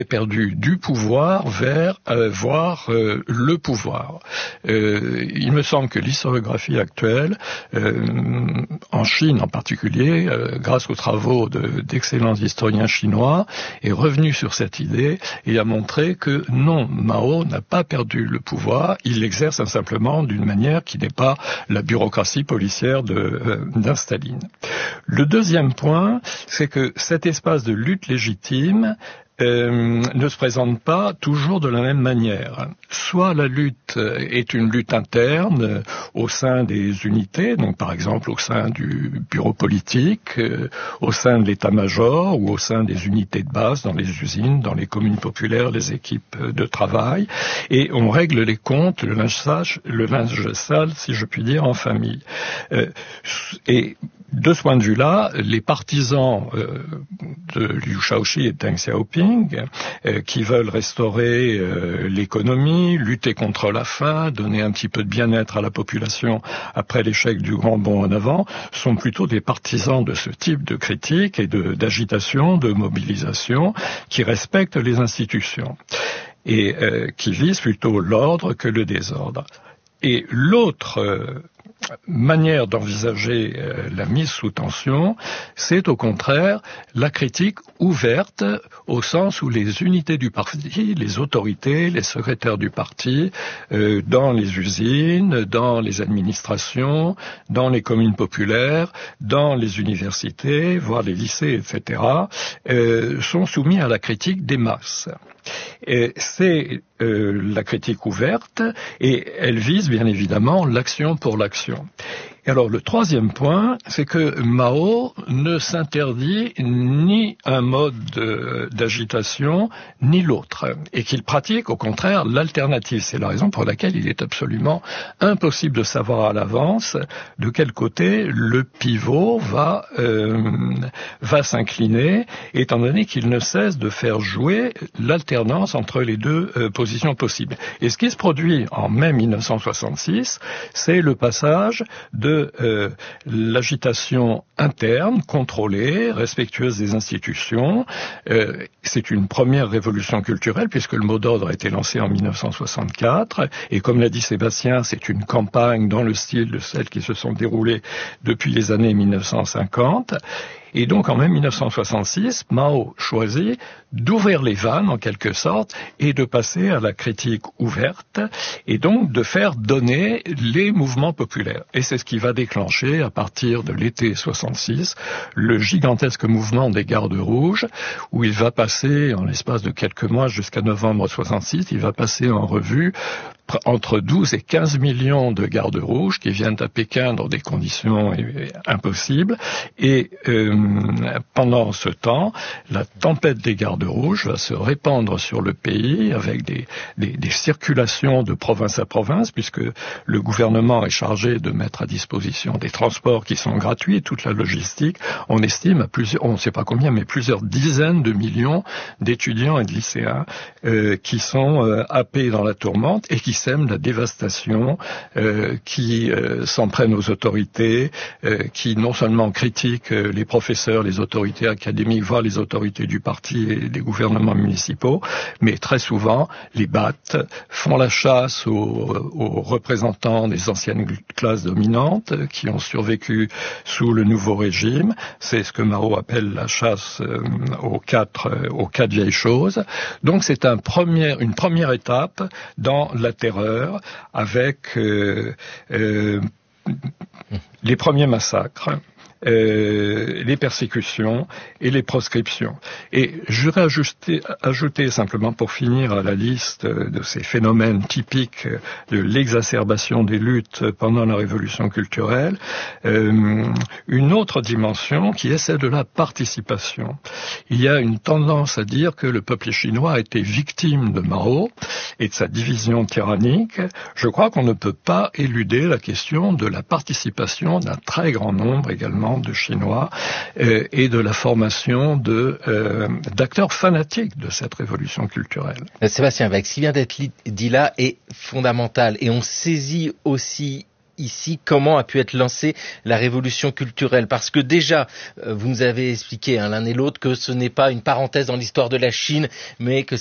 perdu du pouvoir vers voir le pouvoir. Il me semble que l'historiographie actuelle, en Chine en particulier, grâce aux travaux d'excellents historiens chinois, est revenue sur cette idée et a montré que non, Mao n'a pas perdu le pouvoir, il l'exerce simplement d'une manière qui n'est pas la bureaucratie policière d'un Staline. Le deuxième point, c'est que cet espace de lutte légitime ne se présente pas toujours de la même manière. Soit la lutte est une lutte interne au sein des unités, donc par exemple au sein du bureau politique, au sein de l'état-major ou au sein des unités de base dans les usines, dans les communes populaires, les équipes de travail, et on règle les comptes, le linge sale, si je puis dire, en famille. Et de ce point de vue-là, les partisans de Liu Shaoqi et Deng Xiaoping, qui veulent restaurer l'économie, lutter contre la faim, donner un petit peu de bien-être à la population après l'échec du grand bond en avant, sont plutôt des partisans de ce type de critique et d'agitation, de mobilisation, qui respectent les institutions et qui visent plutôt l'ordre que le désordre. Et l'autre manière d'envisager la mise sous tension, c'est au contraire la critique ouverte au sens où les unités du parti, les autorités, les secrétaires du parti, dans les usines, dans les administrations, dans les communes populaires, dans les universités, voire les lycées, etc., sont soumis à la critique des masses. C'est la critique ouverte et elle vise bien évidemment l'action pour l'action. Et alors le troisième point, c'est que Mao ne s'interdit ni un mode d'agitation ni l'autre, et qu'il pratique au contraire l'alternative. C'est la raison pour laquelle il est absolument impossible de savoir à l'avance de quel côté le pivot va s'incliner, étant donné qu'il ne cesse de faire jouer l'alternance entre les deux positions possibles. Et ce qui se produit en mai 1966, c'est le passage de l'agitation interne, contrôlée, respectueuse des institutions. C'est une première révolution culturelle puisque le mot d'ordre a été lancé en 1964 et comme l'a dit Sébastien, c'est une campagne dans le style de celles qui se sont déroulées depuis les années 1950. Et donc en mai 1966, Mao choisit d'ouvrir les vannes en quelque sorte et de passer à la critique ouverte et donc de faire donner les mouvements populaires. Et c'est ce qui va déclencher à partir de l'été 66 le gigantesque mouvement des Gardes rouges où il va passer en l'espace de quelques mois jusqu'à novembre 66, il va passer en revue entre 12 et 15 millions de gardes rouges qui viennent à Pékin dans des conditions impossibles et pendant ce temps, la tempête des gardes rouges va se répandre sur le pays avec des circulations de province à province puisque le gouvernement est chargé de mettre à disposition des transports qui sont gratuits et toute la logistique. On estime à plusieurs, on ne sait pas combien, mais plusieurs dizaines de millions d'étudiants et de lycéens qui sont happés dans la tourmente et qui sèment la dévastation, qui s'en prennent aux autorités, qui non seulement critiquent les professeurs, les autorités académiques, voire les autorités du parti et des gouvernements municipaux, mais très souvent les battent, font la chasse aux représentants des anciennes classes dominantes qui ont survécu sous le nouveau régime. C'est ce que Mao appelle la chasse aux quatre vieilles choses. Donc c'est une première étape dans la terreur avec les premiers massacres, les persécutions et les proscriptions. Et je voudrais ajouter simplement pour finir à la liste de ces phénomènes typiques de l'exacerbation des luttes pendant la révolution culturelle, une autre dimension qui est celle de la participation. Il y a une tendance à dire que le peuple chinois a été victime de Mao et de sa division tyrannique. Je crois qu'on ne peut pas éluder la question de la participation d'un très grand nombre également de Chinois et de la formation d'acteurs fanatiques de cette révolution culturelle. Sébastien Weck, ce qui vient d'être dit là est fondamental et on saisit aussi ici comment a pu être lancée la révolution culturelle. Parce que déjà, vous nous avez expliqué l'un et l'autre que ce n'est pas une parenthèse dans l'histoire de la Chine, mais que